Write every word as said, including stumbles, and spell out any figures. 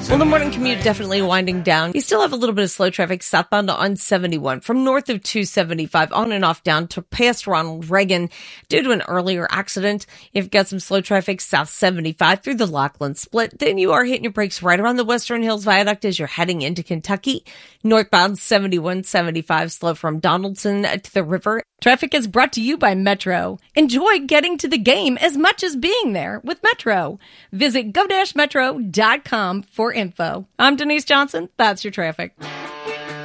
Well, the morning commute definitely winding down. You still have a little bit of slow traffic southbound on seventy-one from north of two seventy-five on and off down to past Ronald Reagan due to an earlier accident. You've got some slow traffic south seventy-five through the Lachlan Split. Then you are hitting your brakes right around the Western Hills Viaduct as you're heading into Kentucky. Northbound seventy-one seventy-five slow from Donaldson to the river. Traffic is brought to you by Metro. Enjoy getting to the game as much as being there with Metro. Visit go dash metro dot com for info. I'm Denise Johnson. That's your traffic.